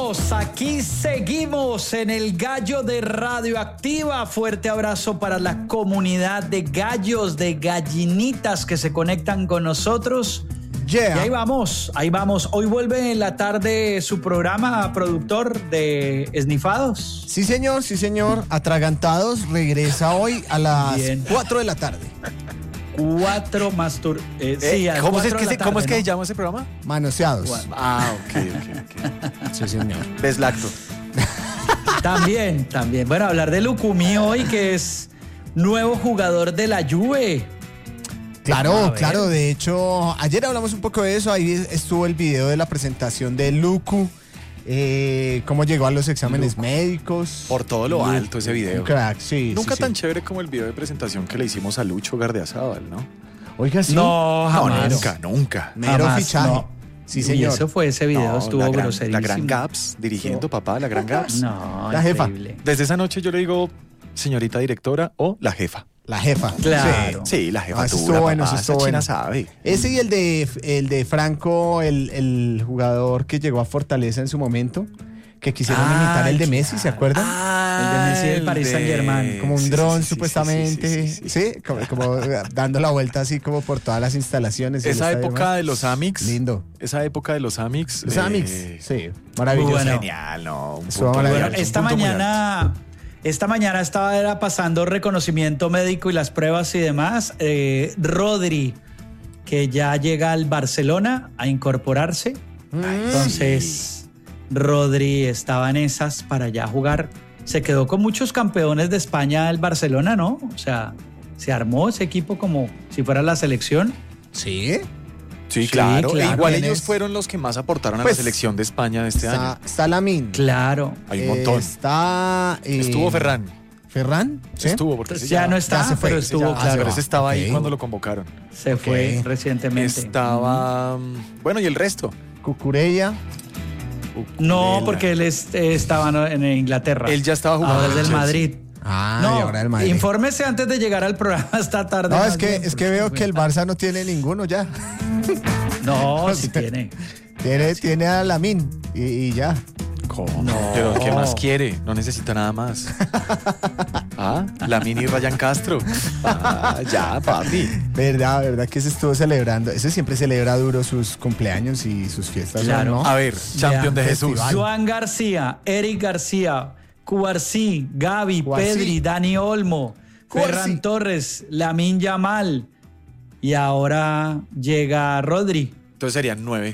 Aquí seguimos en el Gallo de Radioactiva. Fuerte abrazo para la comunidad de gallos, de gallinitas que se conectan con nosotros. Yeah. Y ahí vamos. Hoy vuelve en la tarde su programa, productor de Esnifados. Sí, señor. Atragantados regresa hoy a las 4 de la tarde. 4 más sí, a las ¿Cómo 4 es de la tarde, que se llama ese programa? Manoseados. Ok. Sí, señor. Deslacto. También. Bueno, hablar de Lucumí hoy, que es nuevo jugador de la Juve. Claro. De hecho, ayer hablamos un poco de eso. Ahí estuvo el video de la presentación de Luku. Cómo llegó a los exámenes médicos. Por todo lo alto ese video. Crack, sí. Nunca tan chévere como el video de presentación que le hicimos a Lucho Gardeazabal, ¿no? Oiga, sí. No, jamás. Nunca. Mero Jamás, fichaje. no. Sí, señor. Y eso fue ese video, estuvo groserísimo. La Gran Gaps, dirigiendo, papá, la Gran Gaps. No, La jefa. increíble. Desde esa noche yo le digo señorita directora o la jefa. La jefa. Claro. Sí, la jefa. Eso estuvo bueno, eso estuvo bueno. Sabe. Ese y el de Franco, el jugador que llegó a Fortaleza en su momento, que quisieron imitar el de Messi, ¿se acuerdan? El de Messi del Paris Saint-Germain. Como un dron, supuestamente. Sí, como dando la vuelta así como por todas las instalaciones. Esa época de los Amix. Lindo. Esa época de los Amix. Los Amix, sí. Maravilloso. Bueno. Genial, ¿no? Un Estuvo punto maravilloso. Bueno, esta mañana estaba pasando reconocimiento médico y las pruebas y demás. Rodri, que ya llega al Barcelona a incorporarse. Entonces, Rodri estaba en esas para ya jugar. Se quedó con muchos campeones de España el Barcelona, ¿no? O sea, se armó ese equipo como si fuera la selección. Sí. Sí, claro. Igual ¿Quién ellos es? fueron los que más aportaron a Pues, la selección de España de este año. Está Lamine. Claro. Hay un montón. Estuvo Ferran. ¿Ferran? ¿Sí? Estuvo, porque Entonces, ya no está, ya se fue, pero sí, estuvo, ya. claro. Pero ese estaba ahí Ok. cuando lo convocaron. Se fue recientemente. Estaba... Bueno, ¿y el resto? Cucurella. No, porque él estaba en Inglaterra. Él ya estaba jugando. Ahora es en del el Chelsea. Madrid. Y ahora el Madrid. Infórmese antes de llegar al programa esta tarde. No, más es que bien, veo porque- que el Barça no tiene ninguno ya. No, sí tiene. Tiene a Lamine y ya. ¿Cómo? No. Pero ¿qué más quiere? No necesita nada más. La mini Ryan Castro. Ya, papi. Verdad que se estuvo celebrando. Ese siempre celebra duro sus cumpleaños y sus fiestas. Claro. ¿no? A ver, champion de Jesús. festival. Joan García, Eric García, Cubarsí, Gaby, Cubarsí. Pedri, Dani Olmo, Cubarsí. Ferran Torres, Lamine Yamal. Y ahora llega Rodri. Entonces serían 9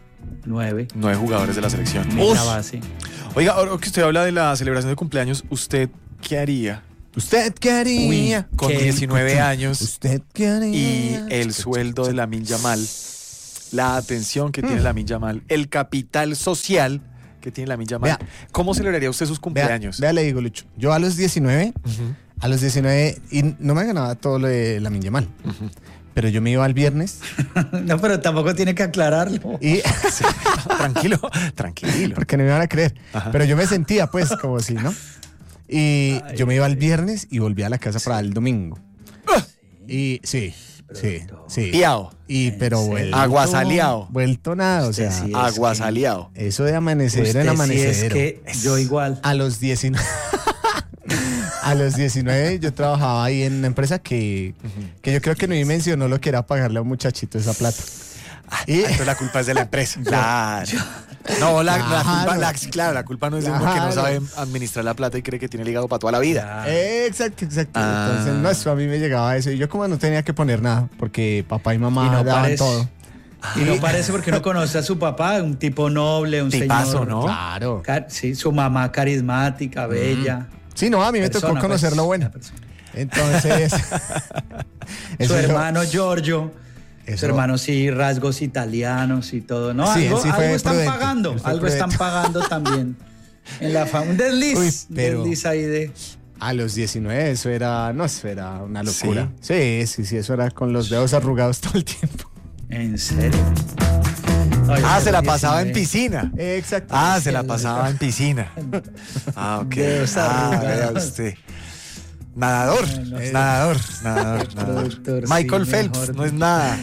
9. jugadores de la selección. Mira, base. Oiga, ahora que usted habla de la celebración de cumpleaños, ¿usted qué haría ¿Usted qué haría? con 19 años ¿Usted qué haría? y el sueldo de Lamine Yamal? La atención que tiene Lamine Yamal, el capital social que tiene Lamine Yamal. Vea. ¿Cómo celebraría usted sus cumpleaños? Vea, le digo, Lucho. Yo a los 19, y no me ganaba todo lo de Lamine Yamal. Pero yo me iba el viernes No, pero tampoco tiene que aclararlo. y... Sí. Tranquilo. porque no me iban a creer. Ajá. Pero yo me sentía, pues, como si, ¿no? Y yo me iba el viernes y volvía a la casa para el domingo. Y sí. Piao. Pero vuelto, Aguasaleado. vuelto nada, o sea, Sí, es Aguasaleado. eso de amanecer Usted en sí amanecedero. es que yo igual. A los 19 a los 19 yo trabajaba ahí en una empresa que yo creo que no mencionó lo que era pagarle a un muchachito esa plata. Y Entonces la culpa es de la empresa. Claro. No, la culpa no es de uno que no sabe administrar la plata y cree que tiene el hígado para toda la vida. Exacto. Entonces, no, eso a mí me llegaba eso. Y yo como no tenía que poner nada, porque papá y mamá Y no daban parece. todo. Y no parece porque uno conoce a su papá, un tipo noble, un Tipazo, señor. ¿no? Claro. Sí, su mamá carismática, bella. Sí, no, a mí me tocó Persona, conocer pues, lo bueno. la persona. Entonces... Su eso yo- hermano Giorgio. Su eso- hermano sí, rasgos italianos y todo. No, Sí, algo, él sí fue algo están prudente, pagando. él fue Algo están prudente. pagando también. En la un desliz. Uy, Un pero- desliz ahí de... A los 19 eso era una locura. Sí, eso era con los dedos arrugados todo el tiempo. ¿En serio? Oye, Se la pero pasaba en 19. piscina. Exacto. Se la pasaba en piscina. Ok. Dedos arrugados. Vea usted. Nadador. No, no. Nadador. Productor, Michael sí, Phelps, mejor no es nada.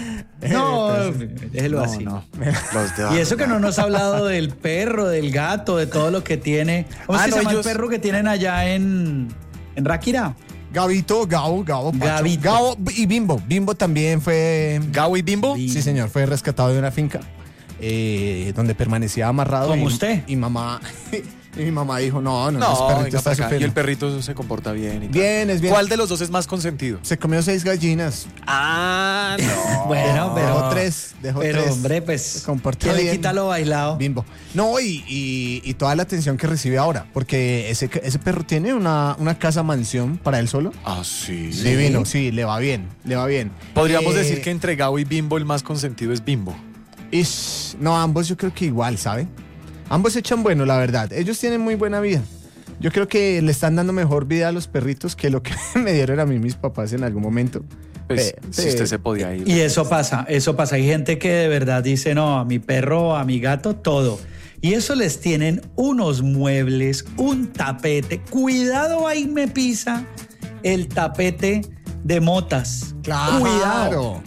No, déjelo así. No. Y eso que no nos ha hablado del perro, del gato, de todo lo que tiene. ¿Cómo se llama el perro que tienen allá en Ráquira? Gabito, Gabo, Pacho. Gabito. Gabo y Bimbo. Bimbo también fue... ¿Gabo y Bimbo? Sí, señor, fue rescatado de una finca donde permanecía amarrado. ¿Como usted? Y mamá... Y mi mamá dijo, no, ese No, perrito venga está para acá. súper... Y el perrito se comporta bien. Y Bien, es bien. ¿Cuál de los dos es más consentido? Se comió 6 gallinas. Ah, no. Bueno, pero... Dejó tres. Pero, hombre, Se pues... comportó ¿Quién le bien. quita lo bailado? Bimbo. No, y toda la atención que recibe ahora. Porque ese perro tiene una casa mansión para él solo. Ah, sí. Divino, sí, le va bien. Podríamos decir que entre Gabo y Bimbo el más consentido es Bimbo. No, ambos yo creo que igual, ¿sabe? Ambos se echan bueno, la verdad. Ellos tienen muy buena vida. Yo creo que le están dando mejor vida a los perritos que lo que me dieron a mí mis papás en algún momento. Pues, si usted se podía ir. Y eso pasa. Hay gente que de verdad dice, no, a mi perro, a mi gato, todo. Y eso les tienen unos muebles, un tapete. Cuidado, ahí me pisa el tapete de motas. Claro. Cuidado.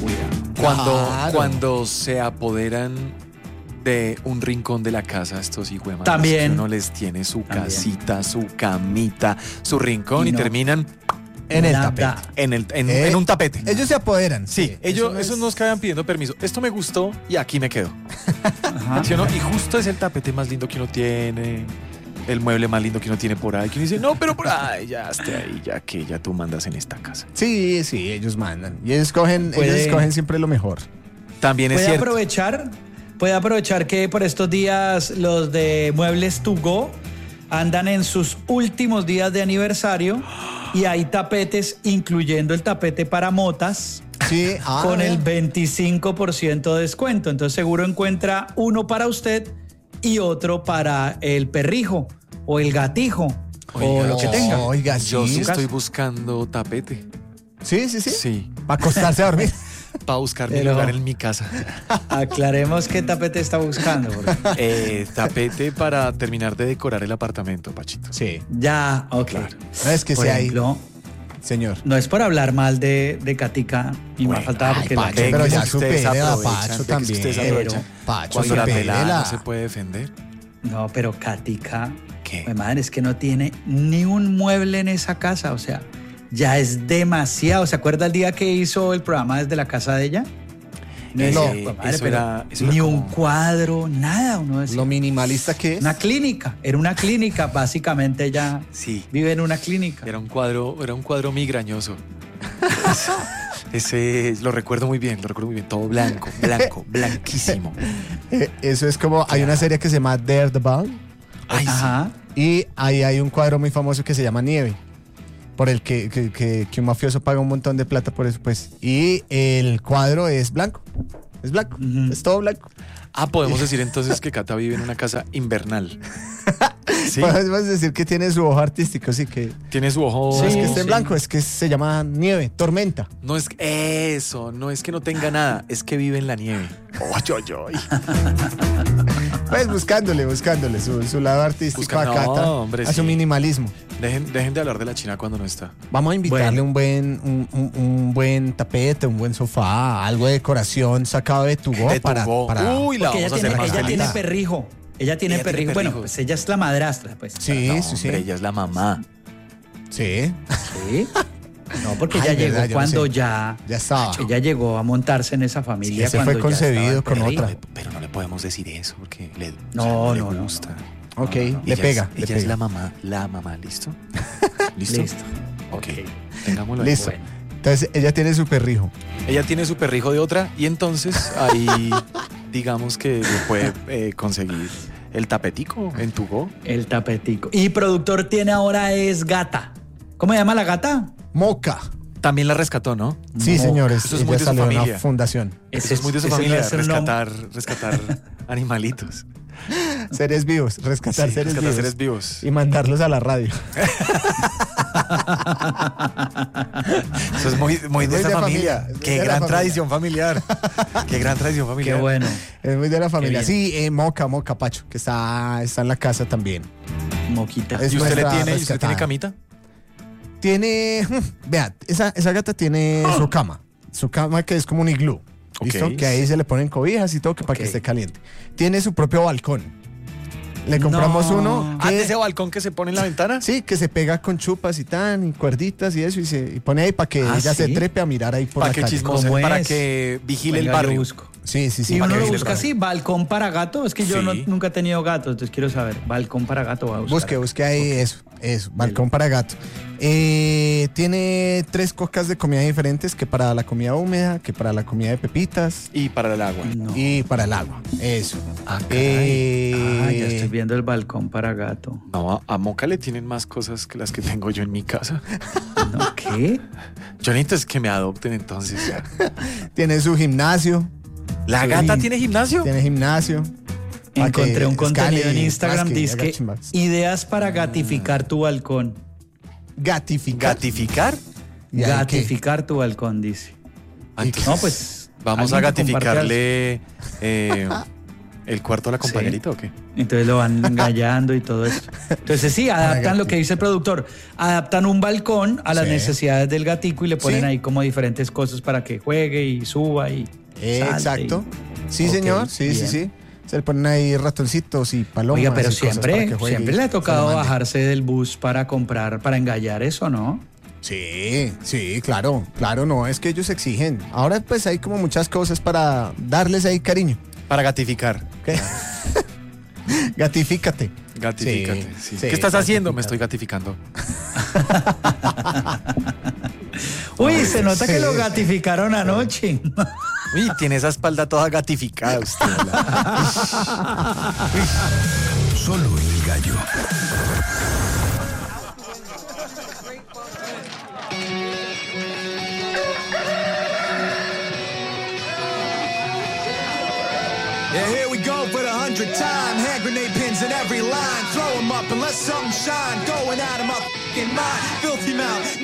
Cuando se apoderan de un rincón de la casa estos hijuemadres, También. uno les tiene su casita, su camita, su rincón y no. terminan En el Nada. tapete. en un tapete. Ellos se apoderan. Sí, esos no es que vayan pidiendo permiso. Esto me gustó y aquí me quedo. Ajá. ¿Sí o no? Y justo es el tapete más lindo que uno tiene, el mueble más lindo que uno tiene por ahí. Que uno dice, no, pero por ahí, ya esté ahí, ya tú mandas en esta casa. Sí, ellos mandan. Y ellos escogen siempre lo mejor. También es Puede cierto. aprovechar que por estos días los de Muebles To Go andan en sus últimos días de aniversario y hay tapetes, incluyendo el tapete para motas, Sí, con el 25% de descuento. Entonces seguro encuentra uno para usted y otro para el perrijo o el gatijo o lo que tenga. Oiga, Yo sí sí. estoy buscando tapete. Sí. Sí, Para acostarse a dormir. para buscar mi Pero- lugar en mi casa. Aclaremos qué tapete está buscando. Porque Tapete para terminar de decorar el apartamento, Pachito. Sí. ya, ok. Claro. No es que Por sea ahí. ejemplo, Señor. no es por hablar mal de Katica y me Bueno, faltaba ay, porque Pacho, Ve pero que ya ustedes supere a aprovechan, Pacho ve que también. ustedes aprovechan. Pacho, Cuando la supérela. pelada no se puede defender. No, pero Katica, ¿Qué? mi madre, es que no tiene ni un mueble en esa casa, o sea, ya es demasiado. ¿Se acuerda el día que hizo el programa desde la casa de ella? No, decía, "Madre, eso pero era ni como- un cuadro, nada. Uno decía, Lo minimalista que es. una clínica, era una clínica, básicamente ella Sí. vive en una clínica. Era un cuadro migrañoso. Ese lo recuerdo muy bien, todo blanco, blanquísimo. Eso es como, hay una serie que se llama Daredevil Ay, sí. Ajá. y ahí hay un cuadro muy famoso que se llama Nieve, por el que un mafioso paga un montón de plata por eso, pues. Y el cuadro es blanco, Ujú. es todo blanco. Podemos decir entonces que Cata vive en una casa invernal. Sí, Podemos decir que tiene su ojo artístico, sí que... tiene su ojo. No es que Sí, esté en sí. blanco, es que se llama nieve, tormenta. No es eso, no es que no tenga nada, es que vive en la nieve. Pues buscándole su lado artístico a No, Cata, hombre, a su sí. minimalismo. Dejen de hablar de la China cuando no está. Vamos a invitarle Bueno. un buen tapete, un buen sofá, algo de decoración sacado de tu De para, Tugó. para- Uy, la Porque vamos a hacer más ella feliz. tiene perrijo. Ella tiene Ella tiene perrijo. Bueno, perrijo. pues ella es la madrastra, pues. Sí, No, sí, sí. hombre, ella es la mamá. Sí, Sí. No, porque Ay, ella llegó verdad, yo no cuando sé. ya estaba. ella llegó a montarse en esa familia. Ese fue cuando ya concebido estaba el con perrijo. otra. Pero no le podemos decir eso porque No, le no, no. gusta. Ok, Ella le pega. Ella es la mamá, ¿listo? ¿Listo? Listo. Ok, tengámoslo ahí. Listo. Bueno. Entonces ella tiene su perrijo. Ella tiene su perrijo de otra y entonces ahí digamos que le puede conseguir el tapetico en Tugó. El tapetico. Y productor tiene ahora es gata. ¿Cómo se llama la gata? Moca. También la rescató, ¿no? Sí, Moca. señores. Eso es muy ella de su salió de una familia. fundación. Eso es muy de su ese no familia, es el nombre. rescatar animalitos. Seres vivos, rescatar Sí, seres rescatar vivos. seres vivos. Y mandarlos a la radio. Eso es muy de esa familia. es muy Qué de la gran familia. tradición familiar. Qué gran tradición Qué familiar. bueno. Es muy de la familia. bien. Sí, Moca, Pacho, que está en la casa también. Moquita. Es ¿Y usted nuestra tiene rescatada. camita? Tiene, vea, esa gata tiene su cama que es como un iglú. ¿Listo? Ok. Que ahí se le ponen cobijas y todo para que Ok. esté caliente. Tiene su propio balcón. Le compramos No. uno ¿Ah, de que, ese balcón que se pone en la ventana? sí, que se pega con chupas y tan, y cuerditas y eso, y pone ahí para que ¿Ah, ella se sí? trepe a mirar ahí por Para la que calle. chismose, ¿Cómo para es? que vigile Venga, el barrio. yo busco. Sí, sí, sí. Y para uno que lo vigile busca el así, balcón para gato. Es que yo Sí. nunca he tenido gato, entonces quiero saber. Balcón para gato va a barrio. buscar. Busque ahí eso, balcón para gato. Tiene 3 cocas de comida diferentes, que para la comida húmeda, que para la comida de pepitas Y para el agua. No. y para el agua. Eso. Ah, Ya estoy viendo el balcón para gato. No, a Moca le tienen más cosas que las que tengo yo en mi casa. ¿No qué? Yo necesito es que me adopten entonces ya. Tiene su gimnasio. ¿La Sí. gata tiene gimnasio? Tiene gimnasio. Pa' que Encontré un contenido en escale, Instagram, rasque y dice haga que chimbas. ideas para gatificar tu balcón. Gatificar. ¿Gatificar? ¿Y ahí qué? Gatificar tu balcón, dice. Entonces, No, pues. ¿vamos a alguien que comparte gatificarle el cuarto a la compañerita o qué? Entonces lo van engallando y todo eso. Entonces sí, adaptan lo que dice el productor. Adaptan un balcón a las Sí. necesidades del gatico y le ponen Sí. ahí como diferentes cosas para que juegue y suba y salte Exacto. y- Sí, Ok, señor. Sí, bien. sí, sí. Se le ponen ahí ratoncitos y palomas. Oiga, pero y cosas para siempre, que juegue siempre y le ha se tocado lo mande. bajarse del bus para comprar, para engallar eso, ¿no? Sí, sí, claro, no, es que ellos exigen. Ahora pues hay como muchas cosas para darles ahí cariño. Para gatificar. ¿Ok? Gatifícate. Gatifícate. Sí, Sí. sí, ¿Qué estás haciendo? gatifícate. Me estoy gatificando. Uy, se nota que sí. lo gatificaron anoche. Uy, tiene esa espalda toda gatificada usted. Solo en El Gallo. Yeah, here we go for the 100th time. Hand grenade pins in every line. Throw 'em up and let something shine. Going out of my f***ing mind. Filthy mouth.